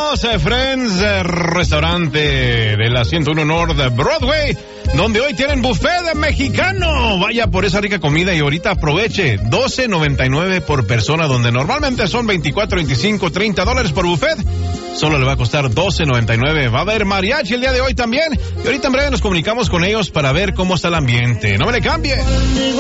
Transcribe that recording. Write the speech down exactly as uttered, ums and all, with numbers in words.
Bienvenidos a Friends, eh, restaurante de la ciento uno North Broadway, donde hoy tienen buffet de mexicano. Vaya por esa rica comida y ahorita aproveche. doce noventa y nueve por persona, donde normalmente son veinticuatro, veinticinco, treinta dólares por buffet. Solo le va a costar doce noventa y nueve. Va a haber mariachi el día de hoy también. Y ahorita en breve nos comunicamos con ellos para ver cómo está el ambiente. No me le cambie.